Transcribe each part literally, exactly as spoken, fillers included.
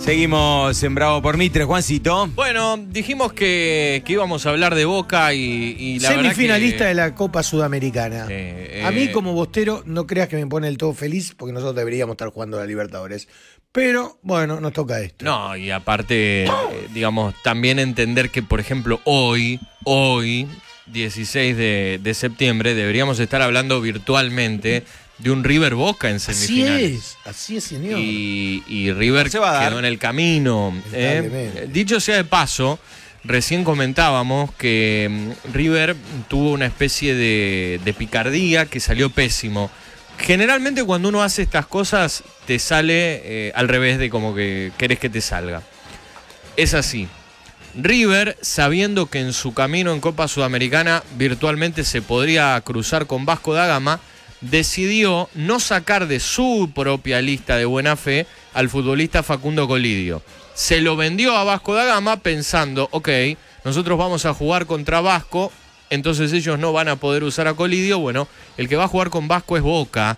Seguimos en Bravo por Mitre, Juancito. Bueno, dijimos que, que íbamos a hablar de Boca y, y la Semifinalista verdad que, de la Copa Sudamericana. Eh, eh, a mí como bostero no creas que me pone del todo feliz porque nosotros deberíamos estar jugando a la Libertadores. Pero bueno, nos toca esto. No, y aparte, eh, digamos, también entender que, por ejemplo, hoy, hoy, dieciséis de, de septiembre, deberíamos estar hablando virtualmente de un River Boca en Así semifinales. es, así es, señor. Y, y River Se va a dar. quedó en el camino. ¿eh? Dicho sea de paso, recién comentábamos que mm, River tuvo una especie de, de picardía que salió pésimo. Generalmente cuando uno hace estas cosas te sale eh, al revés de como que querés que te salga. Es así. River, sabiendo que en su camino en Copa Sudamericana virtualmente se podría cruzar con Vasco da Gama, decidió no sacar de su propia lista de buena fe al futbolista Facundo Colidio. Se lo vendió a Vasco da Gama pensando, ok, nosotros vamos a jugar contra Vasco, entonces ellos no van a poder usar a Colidio. Bueno, el que va a jugar con Vasco es Boca,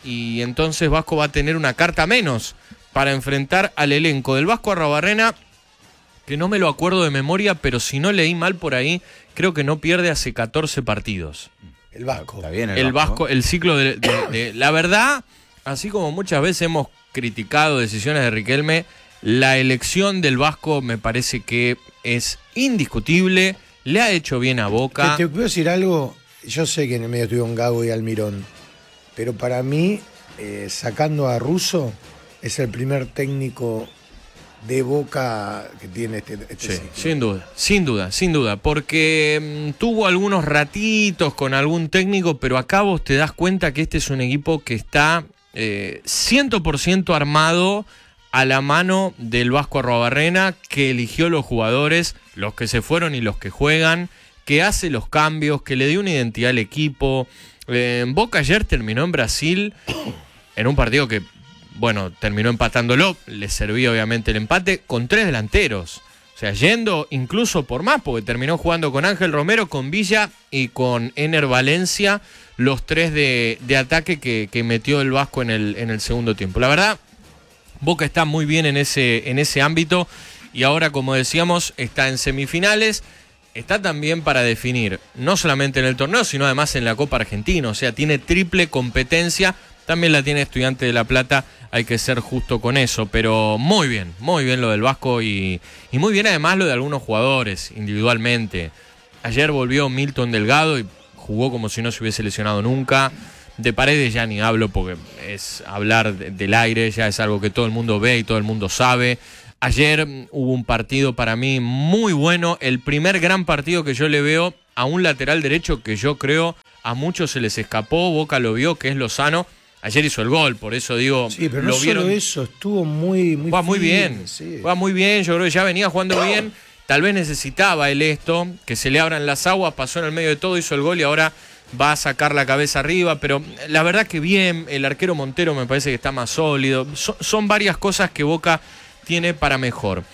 y entonces Vasco va a tener una carta menos para enfrentar al elenco del Vasco Arrobarrena, que no me lo acuerdo de memoria, pero si no leí mal por ahí, creo que no pierde hace catorce partidos. El Vasco. Está bien el, El Vasco. Vasco, el ciclo de, de, de... La verdad, así como muchas veces hemos criticado decisiones de Riquelme, la elección del Vasco me parece que es indiscutible, le ha hecho bien a Boca. Te, te puedo decir algo, yo sé que en el medio estuvieron Gago y Almirón, pero para mí, eh, sacando a Russo, es el primer técnico de Boca que tiene este, este Sí, ciclo. sin duda, sin duda, sin duda, porque mmm, tuvo algunos ratitos con algún técnico, pero acá vos te das cuenta que este es un equipo que está eh, cien por ciento armado a la mano del Vasco Arrobarrena, que eligió los jugadores, los que se fueron y los que juegan, que hace los cambios, que le dio una identidad al equipo. Eh, Boca ayer terminó en Brasil en un partido que, bueno, terminó empatándolo, le servía obviamente el empate, con tres delanteros. O sea, yendo incluso por más, porque terminó jugando con Ángel Romero, con Villa y con Ener Valencia, los tres de, de ataque que, que metió el Vasco en el, en el segundo tiempo. La verdad, Boca está muy bien en ese, en ese ámbito, y ahora, como decíamos, está en semifinales. Está también para definir, no solamente en el torneo, sino además en la Copa Argentina. O sea, tiene triple competencia. También la tiene Estudiante de La Plata, hay que ser justo con eso. Pero muy bien, muy bien lo del Vasco, y, y muy bien además lo de algunos jugadores individualmente. Ayer volvió Milton Delgado y jugó como si no se hubiese lesionado nunca. De Paredes ya ni hablo, porque es hablar de, del aire, ya es algo que todo el mundo ve y todo el mundo sabe. Ayer hubo un partido para mí muy bueno, el primer gran partido que yo le veo a un lateral derecho que yo creo a muchos se les escapó, Boca lo vio, que es Lozano. Ayer hizo el gol, por eso digo... Sí, pero lo no vieron... solo eso, estuvo muy, muy Juega muy firme, bien, sí. juega muy bien, yo creo que ya venía jugando bien. Tal vez necesitaba él esto, que se le abran las aguas, pasó en el medio de todo, hizo el gol y ahora va a sacar la cabeza arriba, pero la verdad que bien, el arquero Montero me parece que está más sólido. So, son varias cosas que Boca tiene para mejor.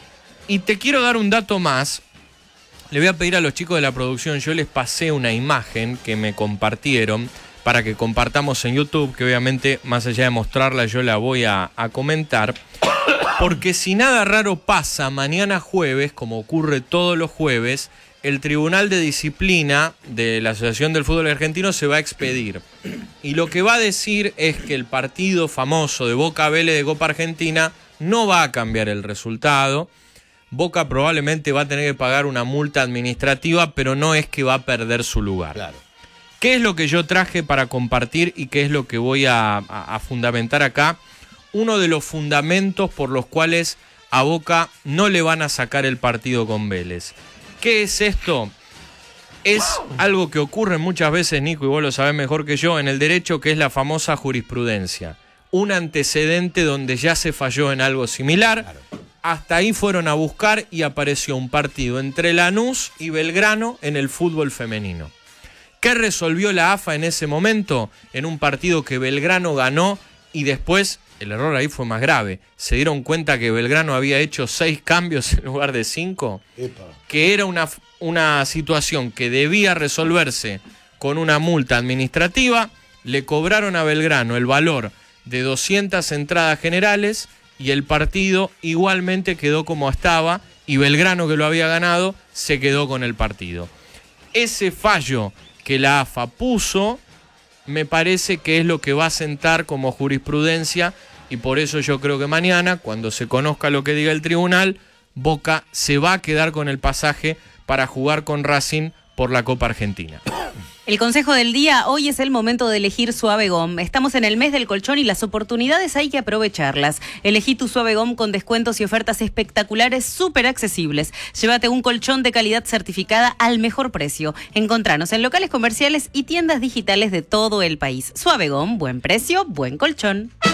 Y te quiero dar un dato más. Le voy a pedir a los chicos de la producción, yo les pasé una imagen que me compartieron para que compartamos en YouTube, que obviamente más allá de mostrarla yo la voy a, a comentar, porque si nada raro pasa, mañana jueves, como ocurre todos los jueves, el Tribunal de Disciplina de la Asociación del Fútbol Argentino se va a expedir. Y lo que va a decir es que el partido famoso de Boca Vélez de Copa Argentina no va a cambiar el resultado. Boca probablemente va a tener que pagar una multa administrativa, pero no es que va a perder su lugar. Claro. ¿Qué es lo que yo traje para compartir y qué es lo que voy a, a, a fundamentar acá? Uno de los fundamentos por los cuales a Boca no le van a sacar el partido con Vélez. ¿Qué es esto? Es algo que ocurre muchas veces, Nico, y vos lo sabés mejor que yo, en el derecho, que es la famosa jurisprudencia. Un antecedente donde ya se falló en algo similar. Claro. Hasta ahí fueron a buscar y apareció un partido entre Lanús y Belgrano en el fútbol femenino. ¿Qué resolvió la A F A en ese momento? En un partido que Belgrano ganó y después, el error ahí fue más grave. Se dieron cuenta que Belgrano había hecho seis cambios en lugar de cinco. Epa. Que era una, una situación que debía resolverse con una multa administrativa. Le cobraron a Belgrano el valor de doscientas entradas generales y el partido igualmente quedó como estaba y Belgrano, que lo había ganado, se quedó con el partido. Ese fallo que la A F A puso me parece que es lo que va a sentar como jurisprudencia y por eso yo creo que mañana, cuando se conozca lo que diga el tribunal, Boca se va a quedar con el pasaje para jugar con Racing por la Copa Argentina. El consejo del día: hoy es el momento de elegir Suave Gom. Estamos en el mes del colchón y las oportunidades hay que aprovecharlas. Elegí tu Suave Gom con descuentos y ofertas espectaculares súper accesibles. Llévate un colchón de calidad certificada al mejor precio. Encontranos en locales comerciales y tiendas digitales de todo el país. Suave Gom, buen precio, buen colchón.